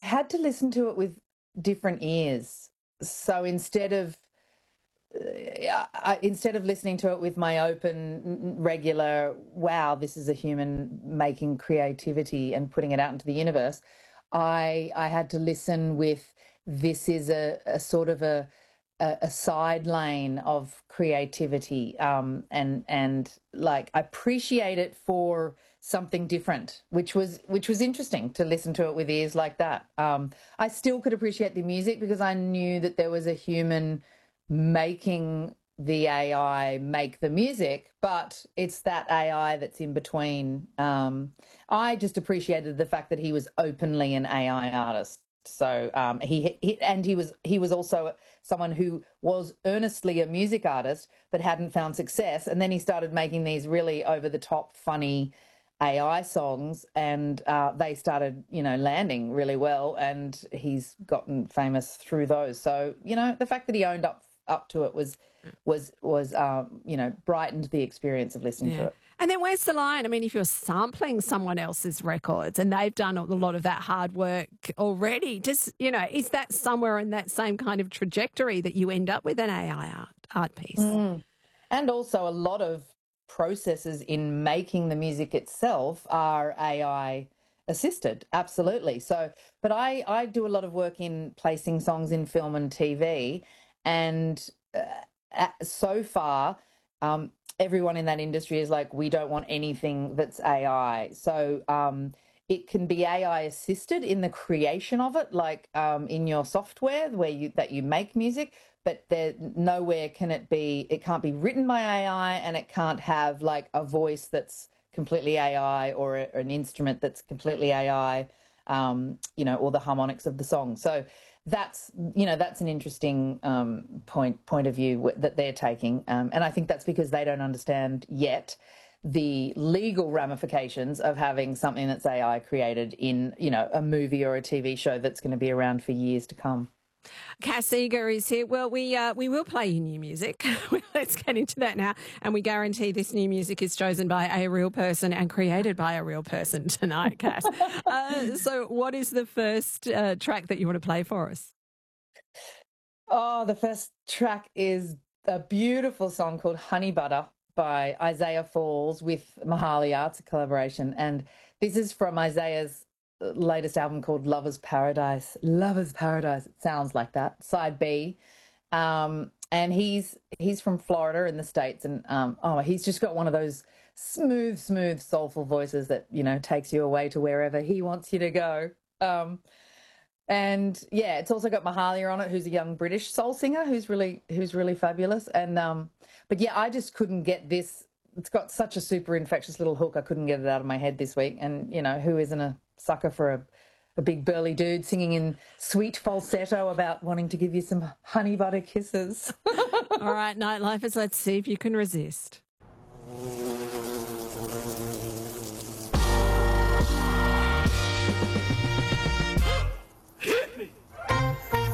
had to listen to it with different ears. So instead of listening to it with my open, regular, wow, this is a human making creativity and putting it out into the universe, I had to listen with, this is a sort of a side lane of creativity, and like appreciate it for something different, which was interesting to listen to it with ears like that. I still could appreciate the music because I knew that there was a human making the AI make the music, but it's that AI that's in between. I just appreciated the fact that he was openly an AI artist. So he was also someone who was earnestly a music artist but hadn't found success, and then he started making these really over the top, funny AI songs, and they started, landing really well, and he's gotten famous through those. So the fact that he owned up to it was brightened the experience of listening to it. And then where's the line? I mean, if you're sampling someone else's records and they've done a lot of that hard work already, just, is that somewhere in that same kind of trajectory that you end up with an AI art piece? And also a lot of processes in making the music itself are AI assisted, absolutely. So, but I do a lot of work in placing songs in film and TV, and so far, everyone in that industry is like, we don't want anything that's AI. So it can be AI assisted in the creation of it, like in your software that you make music, but nowhere can it be. It can't be written by AI, and it can't have like a voice that's completely AI, or an instrument that's completely AI, or the harmonics of the song. So that's an interesting point of view that they're taking, and I think that's because they don't understand yet the legal ramifications of having something that's AI created in a movie or a TV show that's going to be around for years to come. Cass Eager is here. Well, we will play you new music. Let's get into that now. And we guarantee this new music is chosen by a real person and created by a real person tonight, Cass. So what is the first track that you want to play for us? Oh, the first track is a beautiful song called Honey Butter by Isaiah Falls with Mahalia. It's a collaboration. And this is from Isaiah's latest album called Lover's Paradise. Lover's Paradise. It sounds like that. Side B. And he's from Florida in the States. And he's just got one of those smooth, soulful voices that, takes you away to wherever he wants you to go. And yeah, it's also got Mahalia on it, who's a young British soul singer who's really fabulous. And but yeah, I just couldn't get this. It's got such a super infectious little hook. I couldn't get it out of my head this week. And who isn't a sucker for a big burly dude singing in sweet falsetto about wanting to give you some honey butter kisses? All right, Nightlifers, let's see if you can resist.